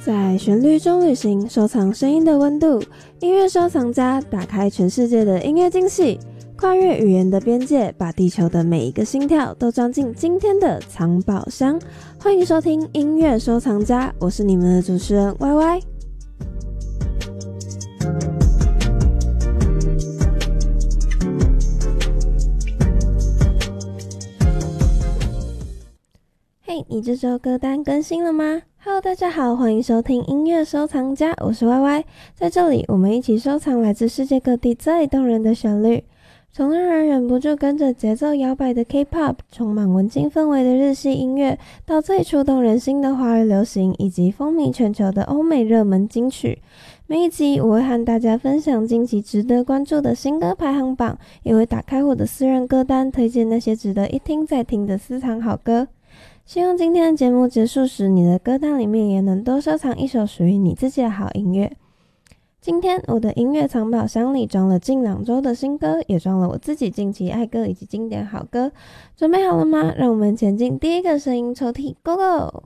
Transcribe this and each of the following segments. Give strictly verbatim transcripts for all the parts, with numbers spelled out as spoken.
在旋律中旅行，收藏声音的温度。音乐收藏家打开全世界的音乐惊喜，跨越语言的边界，把地球的每一个心跳都装进今天的藏宝箱。欢迎收听音乐收藏家，我是你们的主持人 Y Y。嘿，你这周歌单更新了吗？Hello， 大家好，欢迎收听音乐收藏家，我是 Y Y。在这里，我们一起收藏来自世界各地最动人的旋律，从让人忍不住跟着节奏摇摆的 K-pop， 充满文青氛围的日系音乐，到最触动人心的华语流行，以及风靡全球的欧美热门金曲。每一集我会和大家分享近期值得关注的新歌排行榜，也会打开我的私人歌单，推荐那些值得一听再听的私藏好歌。希望今天的节目结束时，你的歌单里面也能多收藏一首属于你自己的好音乐。今天我的音乐藏宝箱里装了近两周的新歌，也装了我自己近期爱歌以及经典好歌。准备好了吗？让我们前进第一个声音抽屉 ，Go Go！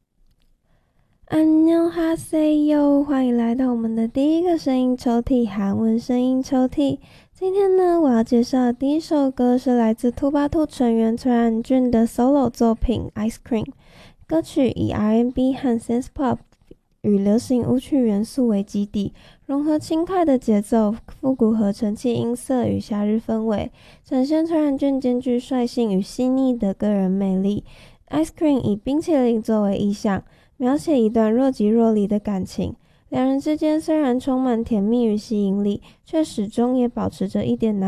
안녕하세요，欢迎来到我们的第一个声音抽屉，韩文声音抽屉。今天呢，我要介绍的第一首歌是来自兔八兔成员崔然俊的 solo 作品 Ice Cream。 歌曲以 R and B 和 Synth Pop 与流行舞曲元素为基底，融合轻快的节奏、复古合成器音色与夏日氛围，展现崔然俊兼具率性与细腻的个人魅力。 Ice Cream 以冰淇淋作为意象，描写一段若即若离的感情，两人之间虽然充满甜蜜与吸引力，却始终也保持着一点难